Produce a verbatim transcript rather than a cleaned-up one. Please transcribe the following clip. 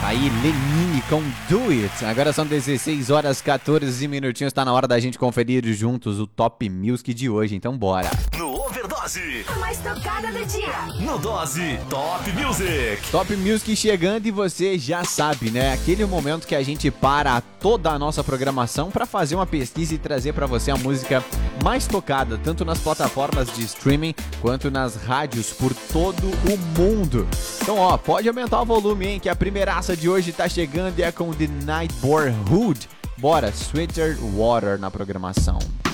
Aí, Lenine com Do It. Agora são dezesseis horas, quatorze minutinhos. Tá na hora da gente conferir juntos o Top Music de hoje. Então, bora. No Overdose, A mais tocada do dia. no Dose, Top Music. Top Music chegando e você já sabe, né? Aquele momento que a gente para toda a nossa programação para fazer uma pesquisa e trazer para você a música mais tocada, tanto nas plataformas de streaming quanto nas rádios por todo o mundo. Então, ó, pode aumentar o volume, hein? Que a primeiraça de hoje tá chegando e é com The Nightborn Hood. Bora, Sweeter Water na programação.